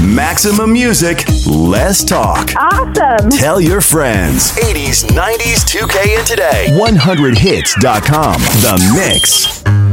Maximum music, less talk. Awesome. Tell your friends. 80s, 90s, 2K, and today. 100hits.com. The Mix.